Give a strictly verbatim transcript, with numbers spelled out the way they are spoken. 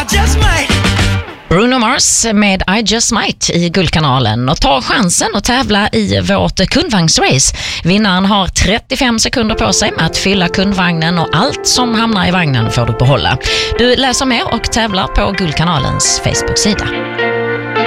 just might. Bruno Mars med I Just Might i Guldkanalen, och ta chansen att tävla i vårt kundvagnsrace. Vinnaren har trettiofem sekunder på sig med att fylla kundvagnen, och allt som hamnar i vagnen får du behålla. Du läser mer och tävlar på Guldkanalens Facebook-sida.